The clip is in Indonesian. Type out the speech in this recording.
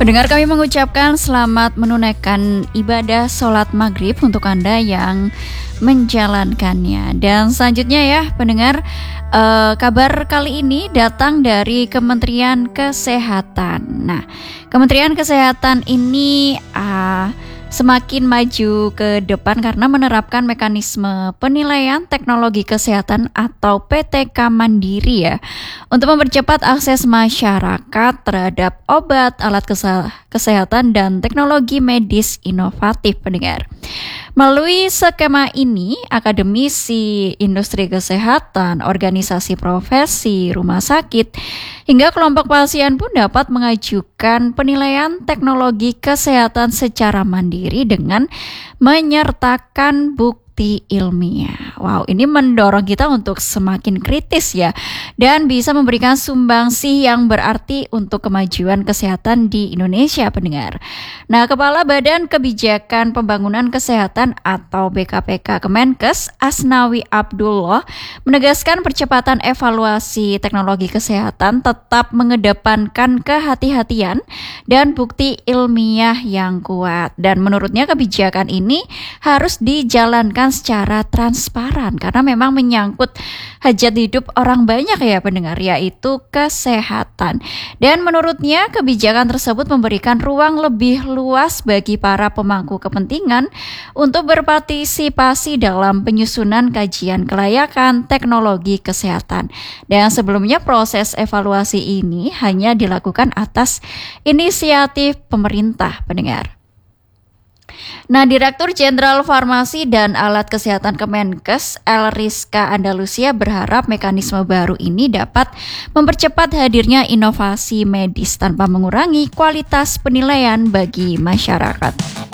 Pendengar, kami mengucapkan selamat menunaikan ibadah sholat maghrib untuk Anda yang menjalankannya. Dan selanjutnya ya pendengar, kabar kali ini datang dari Kementerian Kesehatan. Nah, Kementerian Kesehatan ini semakin maju ke depan karena menerapkan mekanisme penilaian teknologi kesehatan atau PTK mandiri ya, untuk mempercepat akses masyarakat terhadap obat, alat kesehatan, dan teknologi medis inovatif pendengar. Melalui skema ini, akademisi, industri kesehatan, organisasi profesi, rumah sakit, hingga kelompok pasien pun dapat mengajukan penilaian teknologi kesehatan secara mandiri dengan menyertakan bukti ilmiah. Wow, ini mendorong kita untuk semakin kritis ya, dan bisa memberikan sumbangsi yang berarti untuk kemajuan kesehatan di Indonesia pendengar. Nah, Kepala Badan Kebijakan Pembangunan Kesehatan atau BKPK Kemenkes, Asnawi Abdullah, menegaskan percepatan evaluasi teknologi kesehatan tetap mengedepankan kehati-hatian dan bukti ilmiah yang kuat. Dan menurutnya kebijakan ini harus dijalankan secara transparan karena memang menyangkut hajat hidup orang banyak ya pendengar, yaitu kesehatan. Dan menurutnya kebijakan tersebut memberikan ruang lebih luas bagi para pemangku kepentingan untuk berpartisipasi dalam penyusunan kajian kelayakan teknologi kesehatan. Dan sebelumnya proses evaluasi ini hanya dilakukan atas inisiatif pemerintah pendengar. Nah, Direktur Jenderal Farmasi dan Alat Kesehatan Kemenkes, Elriska Andalusia, berharap mekanisme baru ini dapat mempercepat hadirnya inovasi medis tanpa mengurangi kualitas penilaian bagi masyarakat.